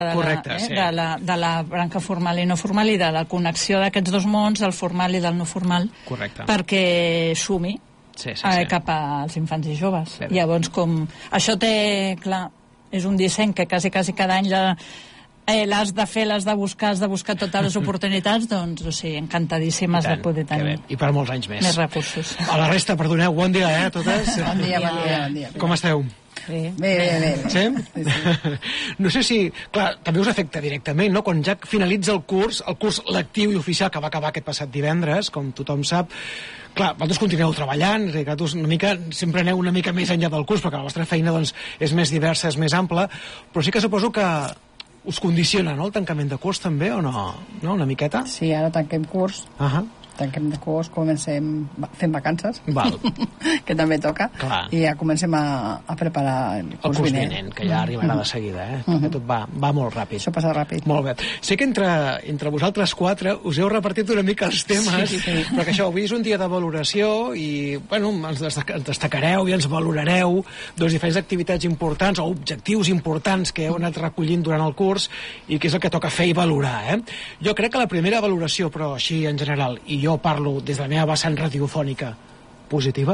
Correcte, sí. De la branca formal i no formal i de la connexió d'aquests dos mons, del formal i del no formal, correcte, perquè sumi cap als infants i joves. Llavors, com això té, clar, és un disseny que quasi cada any l'has de fer, l'has de buscar totes les oportunitats, doncs, o sigui, encantadíssimes de poder tenir. I per molts anys més. Més recursos. A la resta, perdoneu, bon dia, a totes. Bon dia. Com esteu? Bé. Sí? No sé si... Clar, també us afecta directament, no? Quan ja finalitza el curs lectiu i oficial que va acabar aquest passat divendres, com tothom sap, clar, vosaltres continueu treballant, sempre aneu una mica més enllà del curs, perquè la vostra feina doncs, és més diversa, és més ampla, però sí que suposo que us condiciona, no?, el tancament de curs també, o no? No, una miqueta? Sí, ara tanquem curs. Tanquem de curs, comencem fent vacances, que també toca. Clar. I ja comencem a preparar el curs vinent, que ja arribarà de seguida, perquè tot va molt ràpid. Això passa ràpid. Molt bé. Sé que entre vosaltres quatre us heu repartit una mica els temes, però que això, avui és un dia de valoració i, bueno, ens destacareu i ens valorareu dos diferents activitats importants o objectius importants que heu anat recollint durant el curs i que és el que toca fer i valorar, Jo crec que la primera valoració, però així en general, i jo parlo des de la meva vessant radiofònica positiva,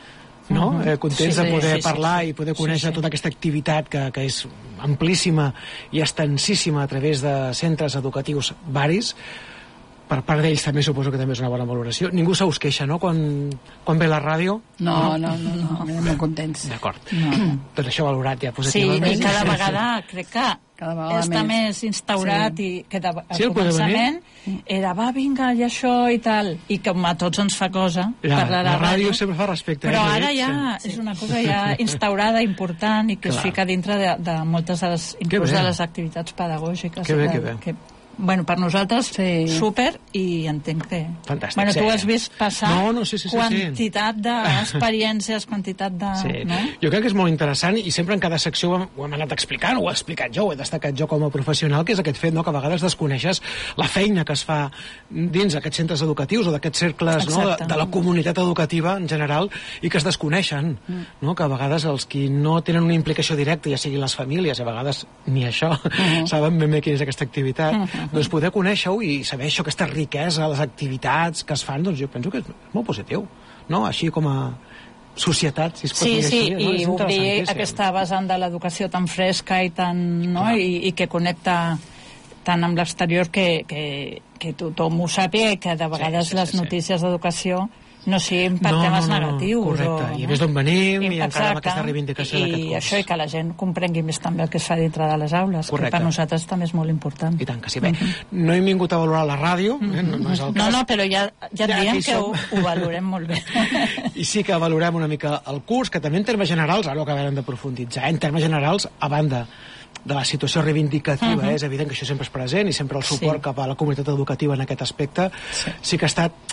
no? Contents de poder parlar i poder conèixer tota aquesta activitat que és amplíssima i extensíssima a través de centres educatius varis. Per part d'ells també suposo que també és una bona valoració. Ningú se us queixa, no?, quan ve la ràdio? No, molt contents. D'acord. Tot això valorat ja positivament. Sí, i cada vegada crec que està més instaurat i que al començament era vinga, i això i tal, i que a tots ens fa cosa parlar la ràdio sempre fa respecte, però ara ja és una cosa ja instaurada, important, i que es fica dintre de moltes de les, inclús de les activitats pedagògiques. Que bé. Bueno, per nosaltres, súper, i entenc que... Fantàstic. Bueno, tu has vist passar quantitat d'experiències, quantitat de... No? Jo crec que és molt interessant i sempre en cada secció ho hem anat explicant, ho he explicat jo, ho he destacat jo com a professional, que és aquest fet, no?, que a vegades desconeixes la feina que es fa dins aquests centres educatius o d'aquests cercles, no?, de la comunitat educativa en general, i que es desconeixen, no?, que a vegades els qui no tenen una implicació directa, ja siguin les famílies, a vegades ni això, saben ben bé quina és aquesta activitat, doncs poder conèixer-ho i saber això, aquesta riquesa, les activitats que es fan, doncs jo penso que és molt positiu, no?, així com a societat, si es pot dir així. Sí, i obrir aquesta vessant de l'educació tan fresca i tan, no?, i que connecta tant amb l'exterior que tothom ho sàpiga, i que de vegades les notícies d'educació no siguin per temes negatius. Correcte, i ves d'on venim, i encara amb aquesta reivindicació d'aquest curs. I això, i que la gent comprengui més també el que es fa dintre de les aules, que per nosaltres també és molt important. I tant que sí. Bé, no hem vingut a valorar la ràdio, no és el cas. No, però ja et diem que ho valorem molt bé. I sí que valorem una mica el curs, que també en termes generals, ara ho acabarem de profunditzar, en termes generals, a banda de la situació reivindicativa, és evident que això sempre és present, i sempre el suport cap a la comunitat educativa en aquest aspecte sí que ha estat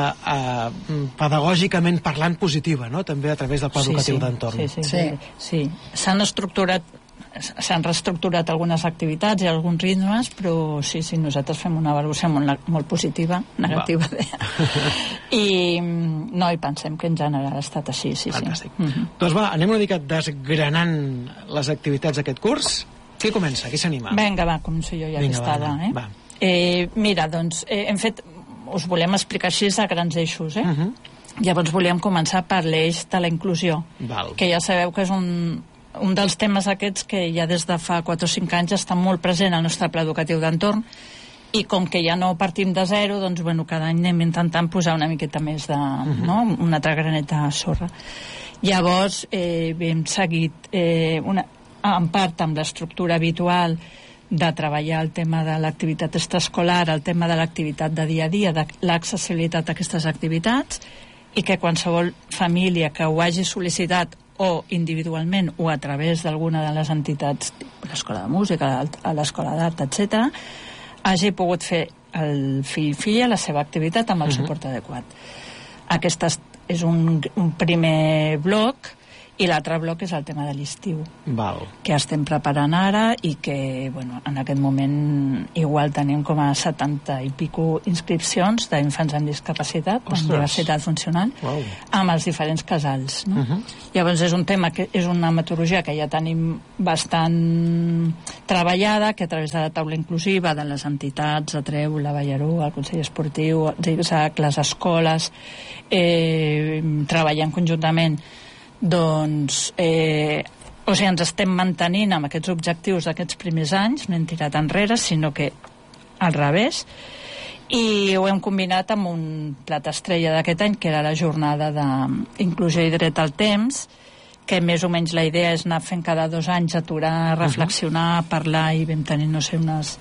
pedagògicament parlant positiva, no?, també a través del pla educatiu d'entorn. Sí. S'han reestructurat algunes activitats i alguns ritmes, però sí, nosaltres fem una valoració molt positiva, negativa, i pensem que en general ha estat així, Fantàstic. Doncs va, anem una mica desgranant les activitats d'aquest curs. Qui comença? Qui s'anima? Vinga, va, començo jo ja aquesta. Mira, doncs, hem fet... Us volem explicar així a grans eixos, Llavors volíem començar per l'eix de la inclusió, que ja sabeu que és un dels temes aquests que ja des de fa 4 o 5 anys està molt present al nostre pla educatiu d'entorn, i com que ja no partim de zero, doncs cada any anem intentant posar una miqueta més de, una altra graneta de sorra. Llavors hem seguit en part amb l'estructura habitual de treballar el tema de l'activitat extraescolar, el tema de l'activitat de dia a dia, de l'accessibilitat a aquestes activitats, i que qualsevol família que ho hagi sol·licitat o individualment o a través d'alguna de les entitats, l'escola de música, l'escola d'art, etc., hagi pogut fer el fill-filla la seva activitat amb el suport adequat. Aquest és un primer bloc, i l'altre bloc és el tema de l'estiu, que estem preparant ara i que, bueno, en aquest moment igual tenim com a 70 i pico inscripcions d'infants amb discapacitat, amb diversitat funcional, amb els diferents casals, no? Llavors és un tema que és una metodologia que ja tenim bastant treballada, que a través de la taula inclusiva de les entitats, de Treu, la Ballaró, el Consell Esportiu, el ZIGZAG, les escoles, treballant conjuntament, doncs o sigui, ens estem mantenint amb aquests objectius d'aquests primers anys, no hem tirat enrere, sinó que al revés, i ho hem combinat amb un plat estrella d'aquest any, que era la jornada d'inclusió i dret al temps, que més o menys la idea és anar fent cada 2 anys, aturar, reflexionar, parlar, i vam tenir, no sé, unes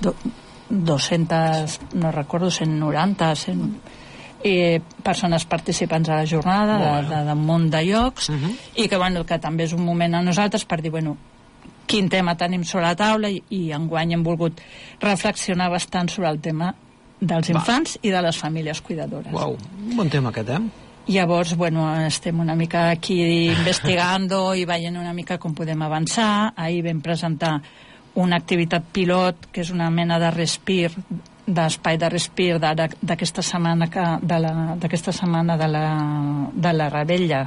200, no recordo, 190, 100... persones participants a la jornada d'un munt de llocs i que, bueno, que també és un moment a nosaltres per dir, bueno, quin tema tenim sobre la taula i enguany hem volgut reflexionar bastant sobre el tema dels infants i de les famílies cuidadores. Un bon tema aquest, Llavors, bueno, estem una mica aquí investigando i veient una mica com podem avançar. Ahir vam presentar una activitat pilot que és una mena de respir, d'espai de respir d'aquesta setmana de la Rebella,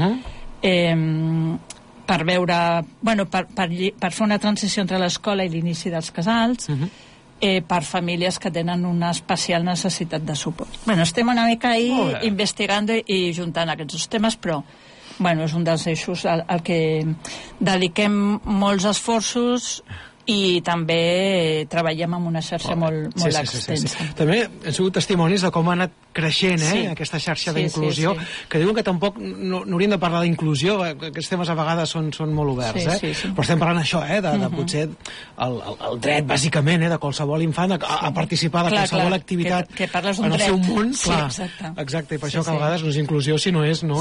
per veure, bueno, per fer una transició entre l'escola i l'inici dels casals, per famílies que tenen una especial necessitat de suport. Bueno, estem una mica ahí investigant i juntant aquests dos temes, però bueno, és un dels eixos al que dediquem molts esforços i també treballem amb una xarxa molt extensa. També hem sigut testimonis de com ha anat creixent aquesta xarxa d'inclusió, que diuen que tampoc no hauríem de parlar d'inclusió, aquests temes a vegades són molt oberts, però estem parlant això, de potser el dret, bàsicament, de qualsevol infant a participar de qualsevol activitat en el seu món. Exacte, i per això que a vegades no és inclusió, sinó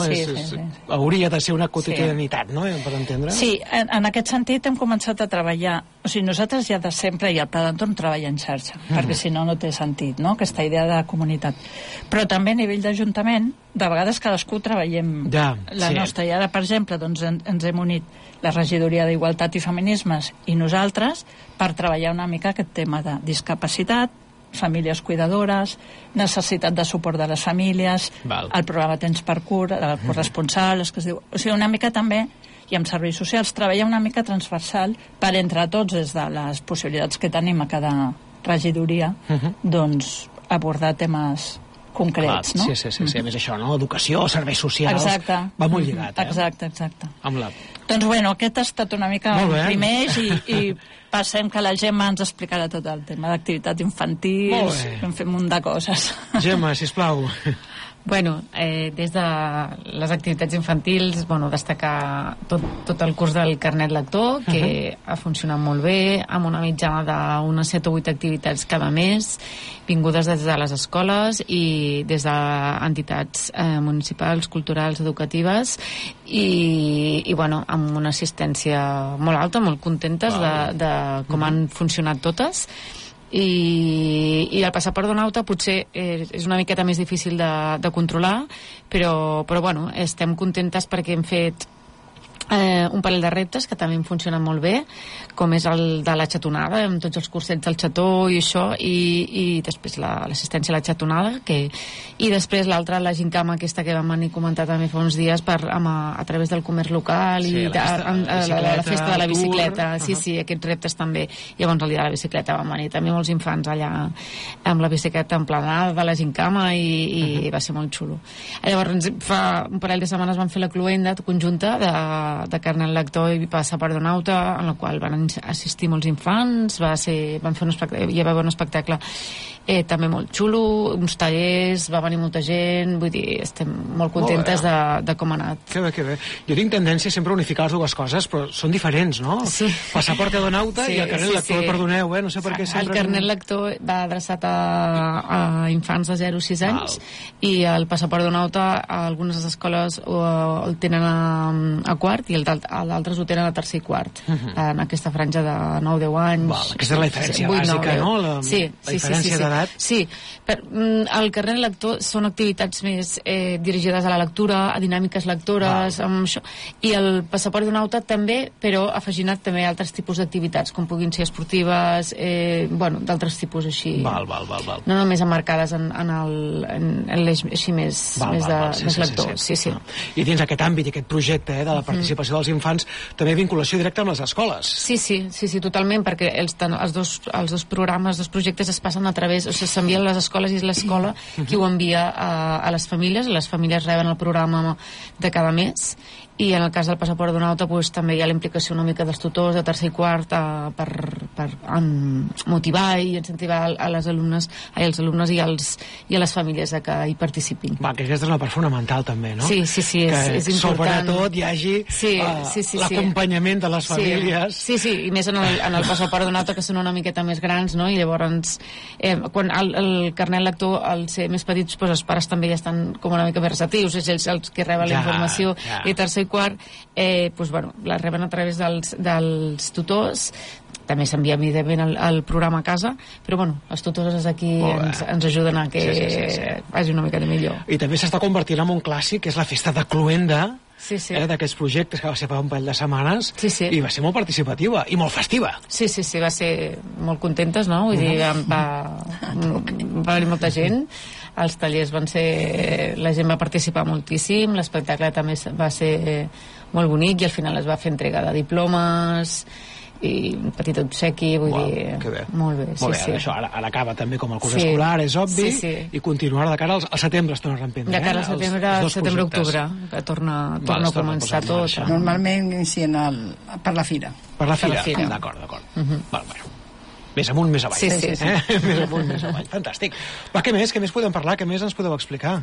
hauria de ser una quotidianitat, per entendre? Sí, en aquest sentit hem començat a treballar, o sigui, nosaltres ja de sempre i el Pla d'Entorn treballa en xarxa, perquè si no, no té sentit, aquesta idea de comunitat. Però també a nivell d'Ajuntament, de vegades cadascú treballem la nostra. I ara, per exemple, ens hem unit la Regidoria d'Igualtat i Feminismes i nosaltres per treballar una mica aquest tema de discapacitat, famílies cuidadores, necessitat de suport de les famílies, el programa Temps per Cura, el corresponsal, que es diu... O sigui, una mica també, i amb serveis socials, treballar una mica transversal per entre tots, des de les possibilitats que tenim a cada regidoria, doncs abordar temes concrets, no? Sí, a més això, educació, serveis socials, va molt lligat, Exacte. Doncs bueno, aquest ha estat una mica un primer eix i passem que la Gemma ens explicarà tot el tema d'activitat infantil, hem fet un munt de coses. Gemma, sisplau. Bueno, des de les activitats infantils, destacar tot el curs del carnet lector, que ha funcionat molt bé, amb una mitjana d'unes 7 o 8 activitats cada mes, vingudes des de les escoles i des d'entitats municipals, culturals, educatives, i amb una assistència molt alta, molt contentes de com han funcionat totes. I el passaport d'Onauta potser és una miqueta més difícil de controlar, però bueno, estem contentes perquè hem fet un parell de reptes que també funcionen molt bé, com és el de la xatonada, amb tots els cursets del xató i això, i després l'assistència a la xatonada, i després l'altra, la gincama aquesta que vam venir a comentar també fa uns dies a través del comerç local i la festa de la bicicleta. Sí, aquests reptes també. Llavors el dia de la bicicleta van venir també molts infants allà amb la bicicleta emplenada de la gincama i va ser molt xulo. Llavors fa un parell de setmanes vam fer la cloenda conjunta de carnet lector i passaport d'Onauta, en la qual van assistir molts infants, hi va haver un espectacle també molt xulo, uns tallers, va venir molta gent, vull dir, estem molt contentes de com ha anat. Que bé. Jo tinc tendència sempre a unificar les dues coses, però són diferents, no? Sí. Passaport d'Onauta i el carnet lector, perdoneu, no sé per què sempre... El carnet lector va adreçat a infants de 0 a 6 anys i el passaport d'Onauta a algunes escoles el tenen a quart i d'altres ho tenen a tercer i quart, en aquesta franja de 9-10 anys. Aquesta és la diferència bàsica, no? La diferència d'edat. quedat. Sí, el carnet lector són activitats més dirigides a la lectura, a dinàmiques lectores, amb això, i el passaport d'un auto també, però afeginat també altres tipus d'activitats, com puguin ser esportives, d'altres tipus així. Val. No només emmarcades en l'eix així més lector. Sí. I dins aquest àmbit, aquest projecte de la participació dels infants, també vinculació directa amb les escoles. Sí, totalment, perquè els dos programes, els dos projectes es passen a través, s'envien a les escoles i és l'escola qui ho envia a les famílies reben el programa de cada mes, i en el cas del passaport d'un auto també hi ha la implicació una mica dels tutors de tercer i quart per motivar i incentivar als alumnes i a les famílies a que hi participin. Que aquesta és una part fonamental també, no? Sí, és important. Sobretot hi hagi l'acompanyament de les famílies. Sí, i més en el passaport d'un auto, que són una miqueta més grans, no? I llavors quan el carnet lector, al ser més petits, els pares també ja estan com una mica més receptius, és ells els que reben la informació, i tercer i quart la reben a través dels tutors. També s'envia evidentment el programa a casa, però els tutors aquí ens ajuden a que vagi una mica millor. I també s'està convertint en un clàssic, que és la festa de Cluenda, d'aquests projectes, que va ser fa un parell de setmanes, i va ser molt participativa i molt festiva. Sí, va ser molt contentes, no? Vull dir, va venir molta gent, els tallers van ser... la gent va participar moltíssim, l'espectacle també va ser molt bonic, i al final es va fer entrega de diplomes i un petit obsequi, vull dir... Que bé. Molt bé, això ara acaba també com el curs escolar, és obvi, i continuarà de cara al setembre es torna a reprendre. De cara al setembre-octubre, que torna a començar tot. Normalment inicien per la fira. Per la fira, d'acord. Més amunt, més avall. Més amunt, més avall. Fantàstic. Què més podem parlar? Què més ens podeu explicar?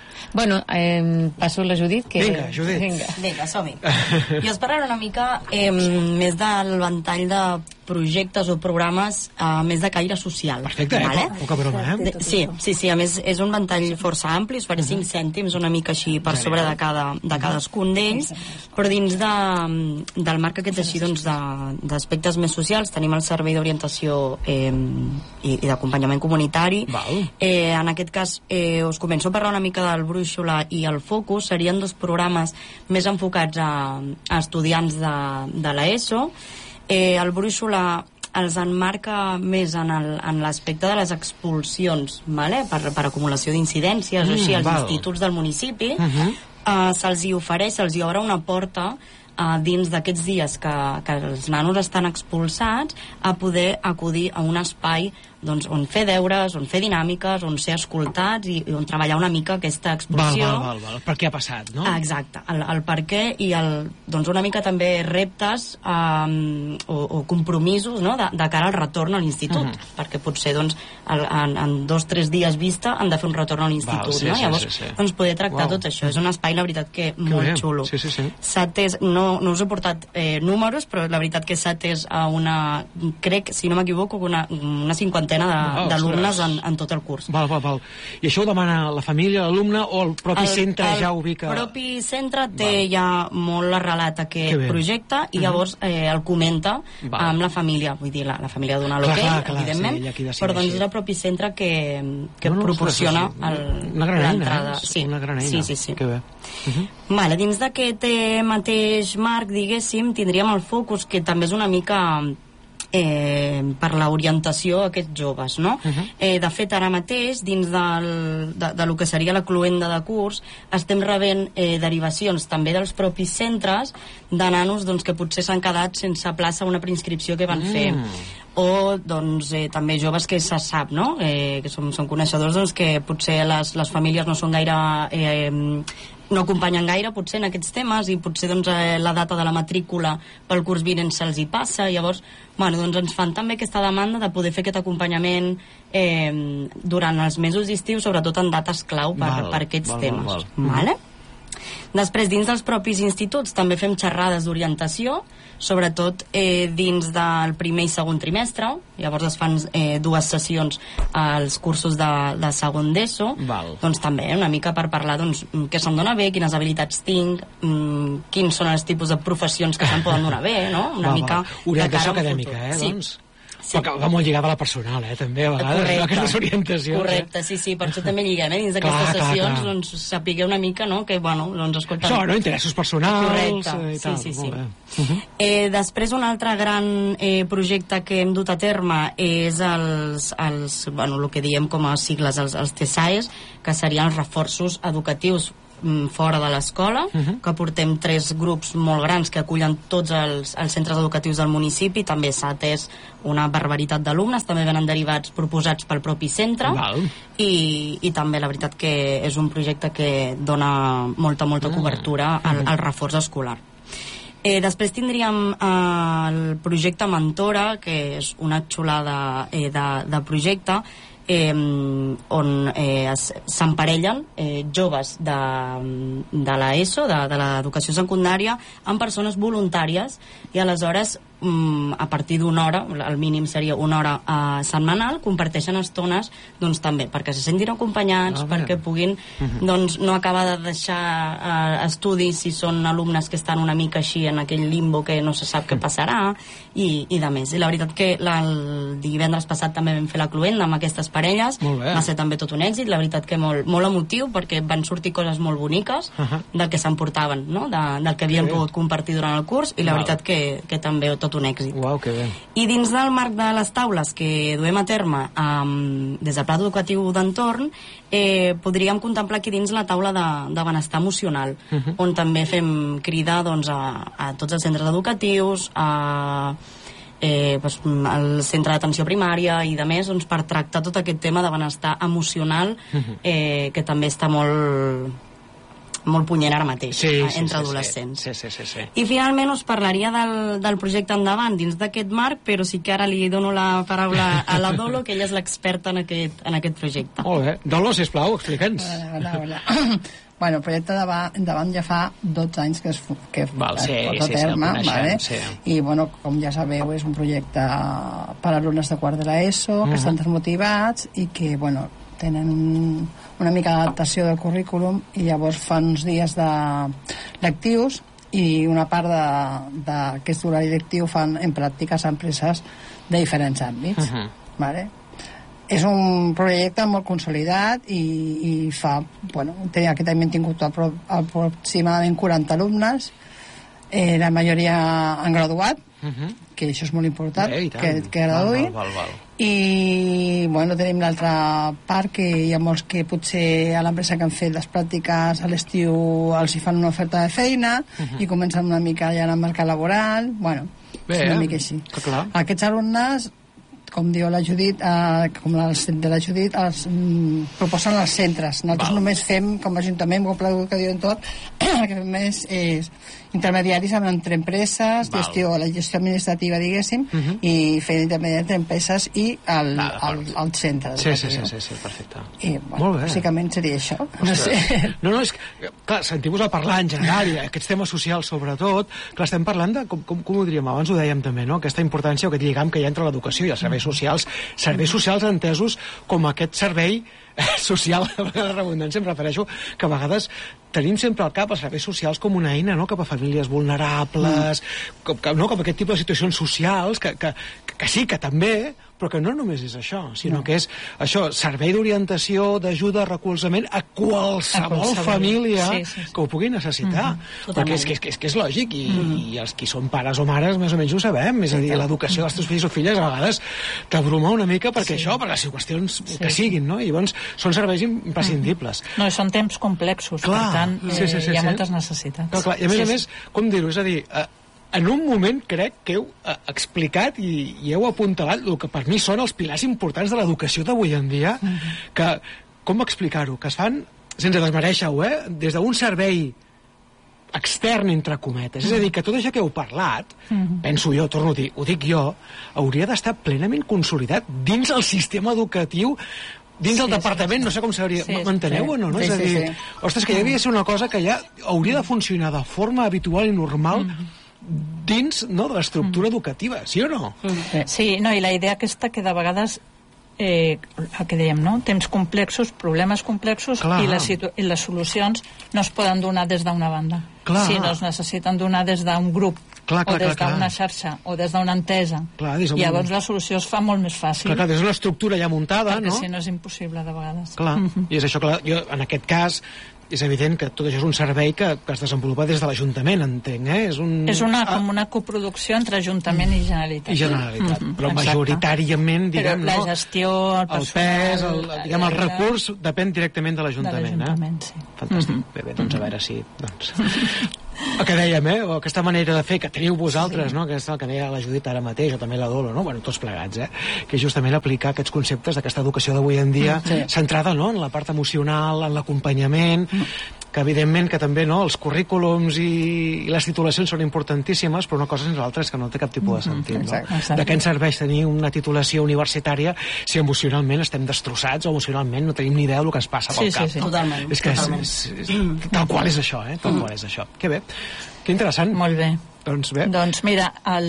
Passo a la Judit. Vinga, Judit. Vinga, som-hi. Jo us parlaré una mica més del ventall de projectes o programes més de caire social. Perfecte, poca broma, Sí, a més és un ventall força ampli, us faré 5 cèntims una mica així per sobre de cadascun d'ells, però dins del marc aquest així d'aspectes més socials tenim el servei d'orientació i d'acompanyament comunitari. En aquest cas us començo a parlar una mica del Brúixola i el Focus. Serien 2 programes més enfocats a estudiants de l'ESO. El Brúixola els enmarca més en l'aspecte de les expulsions, per acumulació d'incidències o així als instituts del municipi. Se'ls hi ofereix, se'ls hi obre una porta dins d'aquests dies que els nanos estan expulsats a poder acudir a un espai on fer deures, on fer dinàmiques, on ser escoltats i on treballar una mica aquesta expulsió. Per què ha passat, no? Exacte, el per què i una mica també reptes o compromisos de cara al retorn a l'institut, perquè potser en 2 o 3 dies vista han de fer un retorn a l'institut, no? Llavors poder tractar tot això. És un espai, la veritat, que molt xulo. S'ha atès, no us he portat números, però la veritat que s'ha atès a crec, si no m'equivoco, una 50 d'alumnes en tot el curs. I això ho demana la família, l'alumne, o el propi centre ja ubica? El propi centre té ja molt arrelat aquest projecte i llavors el comenta amb la família, vull dir, la família dona l'hoquei, evidentment, però és el propi centre que proporciona l'entrada. Una gran eina. Sí. Que bé. Dins d'aquest mateix marc, diguéssim, tindríem el Focus, que també és una mica per l'orientació a aquests joves, no? De fet, ara mateix, dins de lo que seria la cluenda de curs, estem rebent derivacions també dels propis centres de nanos que potser s'han quedat sense plaça a una preinscripció que van fer. O també joves que se sap, no? Que som coneixedors que potser les famílies no són gaire no acompanyen gaire potser en aquests temes i potser la data de la matrícula pel curs vinent se'ls hi passa. Llavors ens fan també aquesta demanda de poder fer aquest acompanyament durant els mesos d'estiu, sobretot en dates clau per aquests temes. Després, dins dels propis instituts també fem xerrades d'orientació, sobretot dins del primer i segon trimestre. Llavors es fan 2 sessions als cursos de segon d'ESO, també una mica per parlar què se'm dona bé, quines habilitats tinc, quins són els tipus de professions que se'm poden donar bé, no? Una mica orientació acadèmica, doncs? Però va molt lligada a la personal, també, a vegades, aquestes orientacions. Correcte, sí, per això també lliguem, dins d'aquestes sessions, doncs, sapigueu una mica, no?, que, bueno, doncs, escolta... Això, no?, interessos personals... Correcte, sí. Després, un altre gran projecte que hem dut a terme és el que diem com a sigles, els TSAEs, que serien els reforços educatius fora de l'escola, que portem 3 grups molt grans que acullen tots els centres educatius del municipi. També s'ha atès una barbaritat d'alumnes, també venen derivats proposats pel propi centre, i també la veritat que és un projecte que dona molta cobertura al reforç escolar. Després tindríem el projecte Mentora, que és una xulada de projecte, on s'emparellen joves de l'ESO, de l'educació secundària, amb persones voluntàries, i aleshores a partir d'una hora, el mínim seria una hora setmanal, comparteixen estones, doncs també perquè se sentin acompanyats, perquè puguin doncs no acabar de deixar estudis si són alumnes que estan una mica així en aquell limbo que no se sap què passarà, i de més. I la veritat que el divendres passat també vam fer la cluenda amb aquestes parelles, va ser també tot un èxit, la veritat que molt emotiu, perquè van sortir coses molt boniques del que s'emportaven, no?, del que havien pogut compartir durant el curs, i la veritat que també tot un èxit. Que bé. I dins del marc de les taules que duem a terme des del pla educatiu d'entorn, podríem contemplar aquí dins la taula de benestar emocional, on també fem crida a tots els centres educatius, al centre d'atenció primària i de més, per tractar tot aquest tema de benestar emocional, que també està molt punyent ara mateix entre adolescents. I finalment us parlaria del projecte Endavant dins d'aquest marc, però sí que ara li dono la paraula a la Dolo, que ella és l'experta en aquest projecte. Molt bé. Dolo, sisplau, explica'ns. Bueno, el projecte Endavant ja fa 12 anys que es porta a terme, i bueno, com ja sabeu, és un projecte per a alumnes de quart de l'ESO, que estan desmotivats i que, bueno, tenen una mica d'adaptació del currículum, i llavors fan uns dies de lectius, i una part d'aquest horari lectiu fan en pràctiques a empreses de diferents àmbits. És un projecte molt consolidat i fa, bueno, aquest any hem tingut aproximadament 40 alumnes, la majoria han graduat, que això és molt important, que graduïn. I bueno, tenim l'altra part, que hi ha molts que potser a l'empresa que han fet les pràctiques a l'estiu els hi fan una oferta de feina i comencen una mica ja en el mercat laboral. Bueno, és una mica així. Aquests alumnes, com diu la Judit, com de la Judit, els proposen als centres. Nosaltres només fem, com a Ajuntament, com a Pla Educatiu d'Entorn, el que fem és intermediaris entre empreses, la gestió administrativa, diguéssim, i fent intermediaris entre empreses i el centre. Sí, perfecte. I, bueno, bàsicament seria això. No, és que, clar, sentim-vos a parlar en general, i aquests temes socials sobretot, clar, estem parlant de, com ho diríem, abans ho dèiem també, no?, aquesta importància, aquest lligam que hi ha entre l'educació i els serveis socials entesos com aquest servei social, a la redundància em refereixo, que a vegades tenim sempre al cap els serveis socials com una eina, no?, cap a famílies vulnerables, com aquest tipus de situacions socials, que sí, que també, però que no només és això, sinó que és això, servei d'orientació, d'ajuda, recolzament a qualsevol família que ho pugui necessitar. Perquè és que és lògic, i els qui són pares o mares més o menys ho sabem, és a dir, l'educació dels teus fills o filles a vegades t'abruma una mica perquè això, per les qüestions que siguin, no? I llavors són serveis imprescindibles. No, són temps complexos, per tant hi ha moltes necessitats. I a més, com dir-ho, és a dir, en un moment crec que heu explicat i heu apuntalat el que per mi són els pilars importants de l'educació d'avui en dia, que, com explicar-ho, que es fan, sense desmereixer-ho, des d'un servei extern, entre cometes. És a dir, que tot això que heu parlat, penso jo, torno a dir, ho dic jo, hauria d'estar plenament consolidat dins el sistema educatiu, dins del departament, no sé com s'hauria... M'enteneu o no? És a dir, ostres, que ja havia de ser una cosa que ja hauria de funcionar de forma habitual i normal dins de l'estructura educativa, sí o no? Sí, no, i la idea aquesta que de vegades el que dèiem, no? Temps complexos, problemes complexos, i les solucions no es poden donar des d'una banda, sinó es necessiten donar des d'un grup o des d'una xarxa, o des d'una entesa. Llavors la solució es fa molt més fàcil. Clar, des d'una estructura ja muntada, no? Perquè si no és impossible, de vegades. Clar, i és això, clar, jo, en aquest cas, és evident que tot això és un servei que es desenvolupa des de l'Ajuntament, entenc, És com una coproducció entre Ajuntament i Generalitat. Però majoritàriament, diguem, la gestió, el pes, el recurs depèn directament de l'Ajuntament, sí. Fantàstic. Bé, doncs a veure si... El que dèiem, o aquesta manera de fer que teniu vosaltres, no? Que és el que deia la Judit ara mateix, o també la Dolo, no? Bueno, tots plegats, que és justament aplicar aquests conceptes d'aquesta educació d'avui en dia centrada, no?, en la part emocional, en l'acompanyament, que evidentment que també, no?, els currículums i les titulacions són importantíssimes, però una cosa és l'altra, és que no té cap tipus de sentit, no? De què ens serveix tenir una titulació universitària si emocionalment estem destrossats o emocionalment no tenim ni idea del que ens passa pel cap? Sí, totalment. És que tal qual és això, tal qual és això. Que bé, que interessant. Molt bé. Doncs bé. Doncs mira,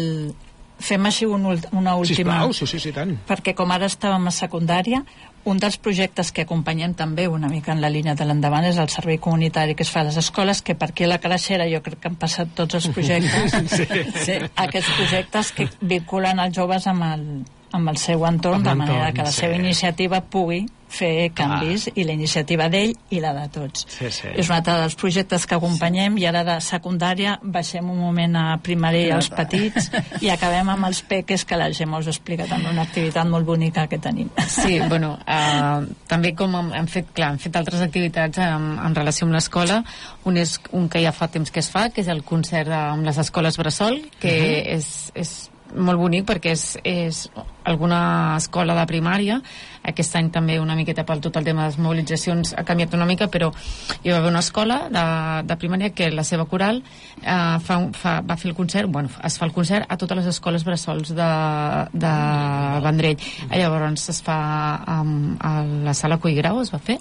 fem així una última... Sisplau, sí, tant. Perquè com ara estàvem a secundària, un dels projectes que acompanyem també una mica en la línia de l'endavant és el servei comunitari que es fa a les escoles, que per aquí a la Calaixera jo crec que han passat tots els projectes. Sí. Aquests projectes que vinculen els joves amb el seu entorn, de manera que la seva iniciativa pugui fer canvis, i la iniciativa d'ell i la de tots. És un altre dels projectes que acompanyem, i ara de secundària baixem un moment a primària als petits i acabem amb els peques, que la Gemma us explica també una activitat molt bonica que tenim. Sí, bueno, també com hem fet altres activitats en relació amb l'escola, un que ja fa temps que es fa, que és el concert amb les escoles Bressol, que és molt bonic perquè és alguna escola de primària. Aquest any també una miqueta pel tot el tema de les mobilitzacions ha canviat una mica, però hi va haver una escola de primària que la seva coral va fer el concert, es fa el concert a totes les escoles bressols de Vendrell. Llavors es fa a la sala Cuigrau, es va fer.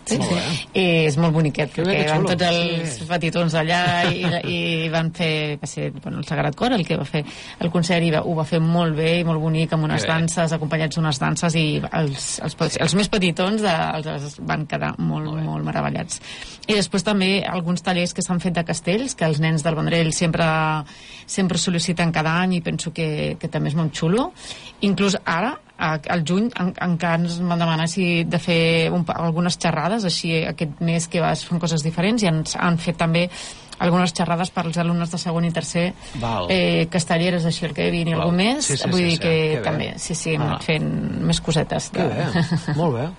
És molt boniquet, perquè van tots els petitons allà i van fer, va ser el Sagrat Cor el que va fer el concert, i ho va fer molt bé i molt bonic, amb unes danses, acompanyats d'unes danses, i els més petitons els van quedar molt meravellats. I després també alguns tallers que s'han fet de castells, que els nens del Vendrell sempre sol·liciten cada any, i penso que també és molt xulo. Inclús ara, al juny, encara ens van demanar de fer algunes xerrades, així aquest mes que es fan coses diferents, i ens han fet també algunes xerrades per als alumnes de segon i tercer, castelleres, així el que vini algun mes, vull dir que també, hem anat fent més cosetes. Que bé, molt bé.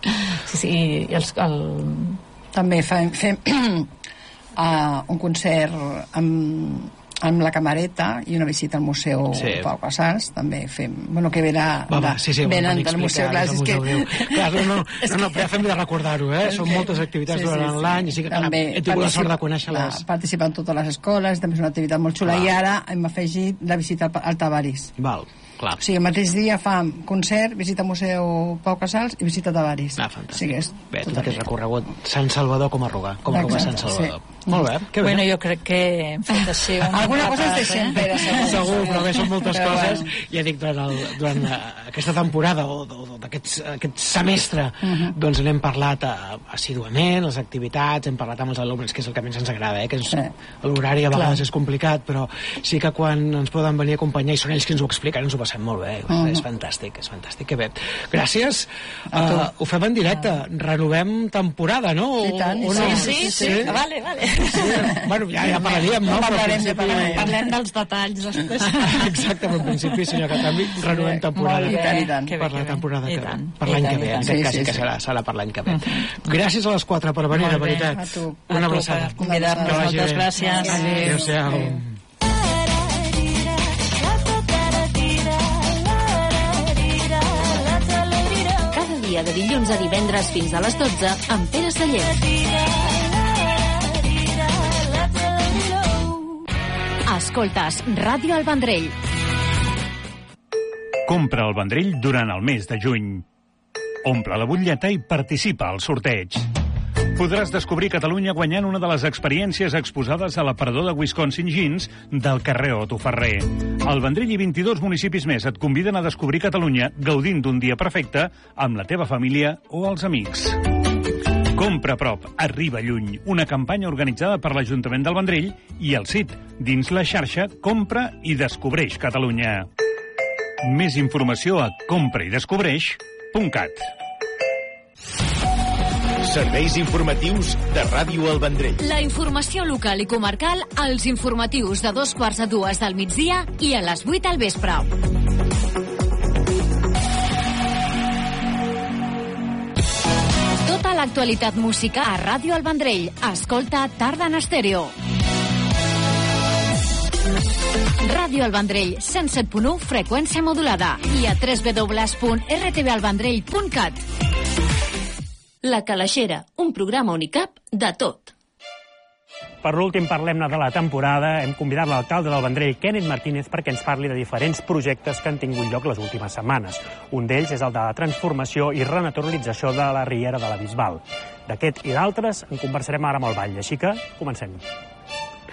També fem un concert amb la camareta i una visita al Museu Pau Casals, també fem, que venen del Museu Clàssic. No, ja fem de recordar-ho, són moltes activitats durant l'any, i sí que he tingut la sort de conèixer-les. Participen totes les escoles, també és una activitat molt xula, i ara hem afegit la visita al Tavaris. Clar. O sigui, el mateix dia fam concert, visita Museu Pau Casals i visita Tavaris. Fantàstic. Bé, tot aquest recorregut Sant Salvador com a Rogar Sant Salvador. Molt bé, que bé. Bueno, jo crec que hem fet així alguna cosa ens deixem, Pere, segur, però bé, són moltes coses. Ja dic, durant aquesta temporada o aquest semestre, doncs n'hem parlat assiduament, les activitats, hem parlat amb els alumnes, que és el que més ens agrada, que l'horari a vegades és complicat, però sí que quan ens poden venir a acompanyar i són ells que ens ho expliquen, ens ho passem molt bé. És fantàstic, que bé. Gràcies. Ho fem en directe. Renovem temporada, no? I tant. Sí. Vale. Bueno, ja parlaríem, no? Parlem dels detalls després. Exacte, però en principi, senyor Catambi, renovem temporada. I tant. Per la temporada que ve. Per l'any que ve, en aquest cas sí que serà per l'any que ve. Gràcies a les 4 per venir, de veritat. Una abraçada. Moltes gràcies. Adéu-siau. Cada dia de dilluns a divendres fins a les 12 amb Pere Sallés. Escoltes Ràdio El Vendrell. Compra el Vendrell durant el mes de juny. Omple la butlleta i participa al sorteig. Podràs descobrir Catalunya guanyant una de les experiències exposades a l'aparador de Wisconsin Jeans del carrer Otto Ferrer. El Vendrell i 22 municipis més et conviden a descobrir Catalunya gaudint d'un dia perfecte amb la teva família o els amics. Compra a prop, arriba lluny. Una campanya organitzada per l'Ajuntament del Vendrell i el CIT, dins la xarxa Compra i Descobreix Catalunya. Més informació a compraidescobreix.cat. Serveis informatius de Ràdio El Vendrell. La informació local i comarcal als informatius de 2:45 del migdia i a les 8 al vespre. Tota l'actualitat musical a Ràdio El Vendrell. Escolta Tarda en Estèreo. Ràdio El Vendrell, 107.1, freqüència modulada. I a www.rtvalvendrell.cat. La Calaixera, un programa Unicap de tot. Per l'últim parlem-ne de la temporada. Hem convidat l'alcalde del Vendrell, Kenneth Martínez, perquè ens parli de diferents projectes que han tingut lloc les últimes setmanes. Un d'ells és el de la transformació i renaturalització de la riera de la Bisbal. D'aquest i d'altres en conversarem ara amb el Vall, així que comencem.